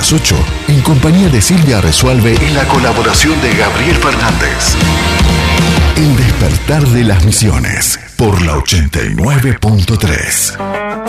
las 8, en compañía de Silvia Resuelve y la colaboración de Gabriel Fernández. El despertar de las misiones, por la 89.3.